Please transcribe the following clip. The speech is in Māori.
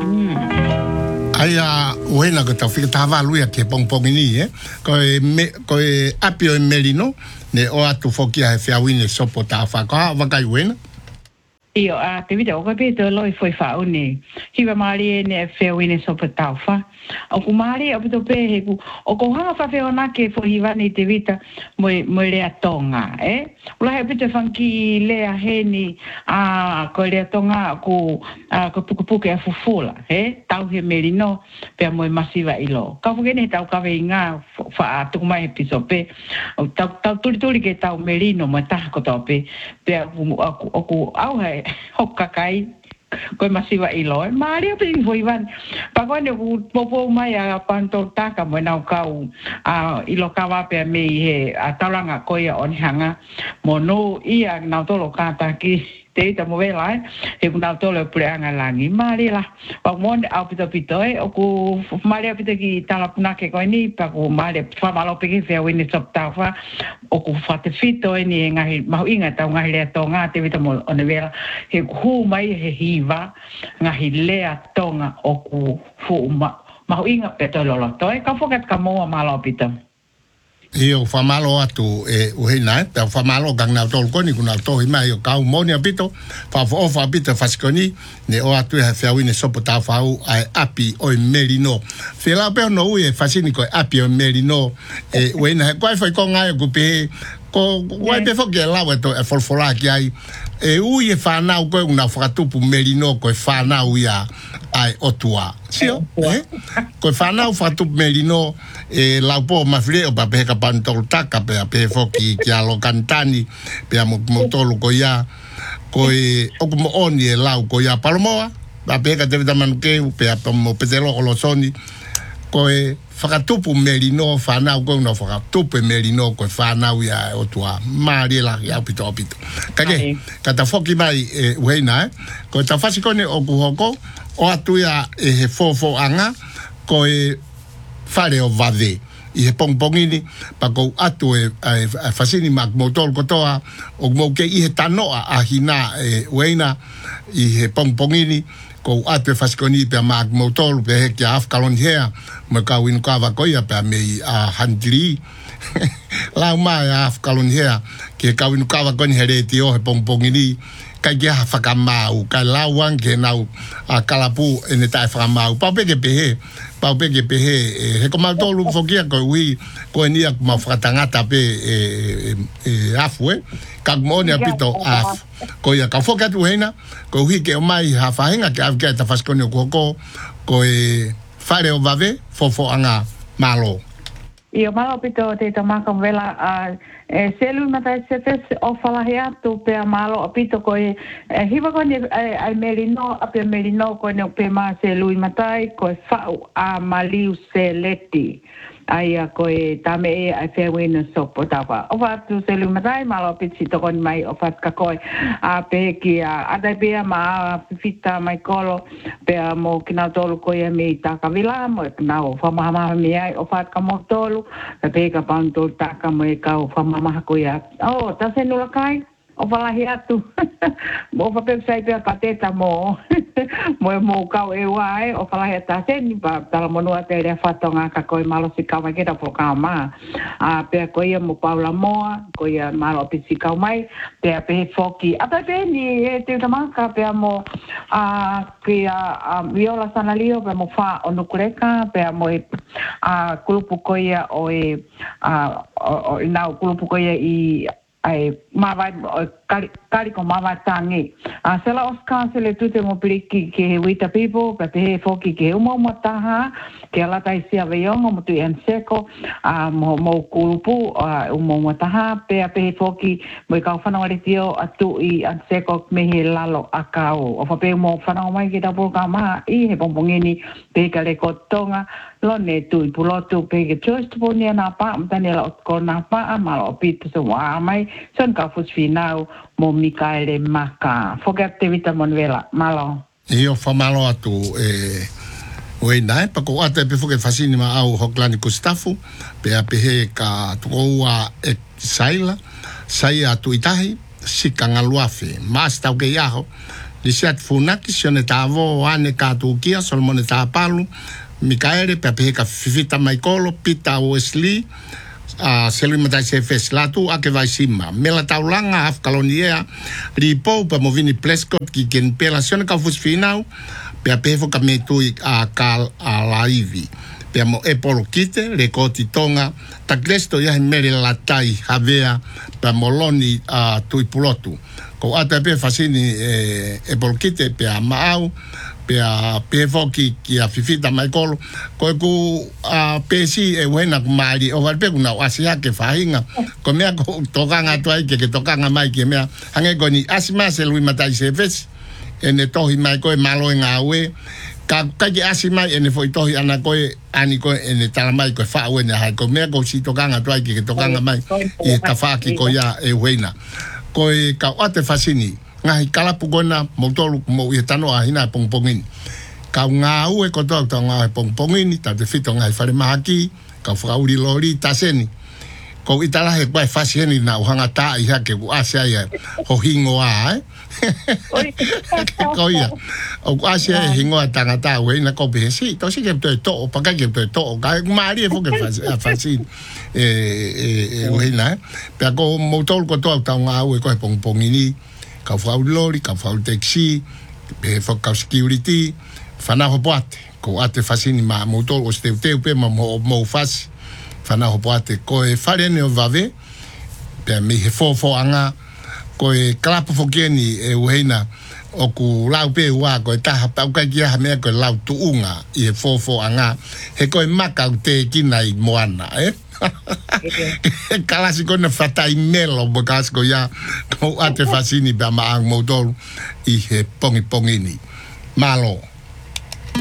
Aia uena ko tau whikatawa luia ke pongpongi ni, ko e apio e merino, ne o atu fokia he whiawine sopo ta whakaha, wakai uena? Io, te vita, o kape te loi foi whao ne. Hiwa maari e ne whiawine sopo tau wha. O ku maari, o pito pehe ku, o ko hanga whawheo nake fo hiwani te vita, mo lea tonga, Ulahe pito whanki lea heni, ko lea tonga ku puke a fufula, Tau he merino, pea mo masiva ilo. Ka whukene tau kawe i ngā wha tukumai he piso pe. Tau turi ke tau merino mo taha koto pe. Pea o ku au hei, hokakai, koe masiwa ilo. Maari api ni foi van. Pakoane ku popo mai a panto taka mo nau kau ilo kawa pe me he tauranga koe on hanga. Mo no ia nau tolo kata ki te ita mo vela he ku nau tolo pureanga langi. Maari la. Pakmone au pito o ku maari apita ki talapunake koe ni pa ku maari whamalo peke whiawine sopo tau wha o ku whate fito e ni ngahi mahu inga tau ngahi lea tonga te vita mo one vela he ku mai he hiva ngahi lea tonga o ku mahu inga peto loloto ka whakat ka moa malo pito. Io whamalo atu uhina, pea whamalo gang nau tolu koni kuna tohi mai o kau moni a pito, whaofa a pito whasikoni, ne o atu e whiawine sopo tau whau ai api o merino. Whila peo no ui e whasini koe api o merino, uena he koe whai ko ngai o kupehe, ko wai pe whoki e lawa to e wholwhola ki ai, ui e whanau koe una whakatupu merino koe whanau ia ai otua. Sio, koe whanau whakatupu merino, laupo mawhire o papehe ka pantolu taka pea pehe whoki ki alo kantani, pea mo tolu ko ia, koe oku mo oni e lau ko ia palomoa, papehe ka te vitaman kehu, pea mo petelo o losoni, koe whakatupu merino whanau koe una whakatupu merino koe whanau ia o tua maari laki au pito. Kake, kata whoki mai uheina, koe ta whasikone o kuhoko, o atu ia he fofo anga, koe whare o vade. I he pongpongini, pa kou atu e whasini mak motol kotoa, o mouke i he tanoa a hina uheina, i he pongpongini, ko atu e whasikoni pia mak motol, pia he kia afkalon hea, mo kau inu kawa koia pia mei a handiri, lau mai a afkalon hea, ke kau inu kawa koni he reti o he pongpongini, kai kia ha whakamau, kai lauang ke nau a kalapu ene tae whakamau, pau peke pehe, he ko maltolu whokia koe ui, koe nia kuma whakatangata pe afu kak moone apito af, koe ia ka whokia tu heina, koe ui ke o mai ha whahenga ke avkea ta whaskoni o kuhoko, koe whare o vave, fofo anga malo. Io malo pito te tamaka vela selu mata setes o falahi atu pe malo apito koe hiva kone ai merino ape merino kone pe ma selu matai koe fau a maliu seleti ai koe tame e ai whiawine sopo tapa o fatu selu matai malo piti to kon mai o fat ka koe a pe ki a dai pe ma fita mai kolo pe mo kina tolu koe me taka vila mo na o fa mama me ai o fat ka mo tolu pe ka panto taka mo ka o fa mama ko ya o ta se no kai o falahi atu mo fa pe sai pe ka teta mo mo ka e wai o falahi ta se ni pa tala mo no te re fatonga ka ko malo si ka ke ta po ka ma a pe ko ia mo paula mo ko ia malo pe si ka mai pe foki a pe ni te tamaka pe mo ke viola sanalio pe mo fa o no kureka pe mo kulupu ko ia o na kulupu ko ia I ai mawai kari ko mawa tangi sela oska sele tute mo pliki ke wita people pe he foki ke umo mataha ke ala tai sia veongo mo tu enseko mo kulupu umo mataha pe he foki mo ka fana wale tio atu I enseko me he lalo akao o fa pe mo fana mai ke tapo ka ma I he pompongini pe ka le kotonga lone tu I pulotu pe ke just po ni na pa mtani la ko na pa amalo pitu so wa mai son ka fus finau mo Mikaele Maka. Forget te vita monvela, malo. Io fa malo atu uena pa ko ate pe foke fasini ma au hoklani kustafu pe apehe ka tukoua saila sai atu itahi sikanga luafe mas tau ke yaho Li siat funaki sione tavo ane katukia Solomone Tapalu Mikaele pe peka fifita Maikolo Pita Wesley Selima tai se fes latu ake vai sima mela taulanga af kalonia ripo pa movini Prescott ki ken pela sione ka fus finau pe pefo ka metui a kal a laivi pe mo epolo kite le koti tonga ta klesto ya mere la tai havea pa moloni a tuipulotu ko ata pe fasini epolo kite pe a mau pe foki ki a fifita Maikolo ko ku a pesi e wena mali o valpe kuna asia ke fainga ko mea ko tokanga toai ke tokanga mai ke mea hange goni asima se lui matai se ves ene tohi mai ko malo nga we ka ke asima ene foi tohi ana ko ani ko ene tala mai ko fa wena ha ko mea ko si tokanga toai ke tokanga mai e ka fa ki ko ya e wena ko ka ate fasini ngai kala pugona motolu mo yetano ahina pongpongin ka nga ue ko to nga pongpongin ta de fito ngai fare mahaki ka frauri lori taseni ko itala he kwa fashion na uhanga ta iha ke asia ya ho hingo a ko ya o asia hingo tanga ta we na ko be si to si ke to pa ka ke to ka mari fo ke fashion we na pe ko motolu ko to nga ue ko pongpongini ka fau lori, ka fau taxi, pe fau security, fana hopoate, ko ate fasini ma motor o steu pe ma mo fas, fana hopoate, ko e farene o vave, pe me he fo anga, ko e klapo fo keni e uheina, o ku lau pe ua, ko e taha pau kai kia hamea ko e lau tuunga, i e fo anga, he ko e maka u te kina i moana, kalasi ko na fatai melo bekas ko ya ko ate fasini ba maang motor i he pongi ni malo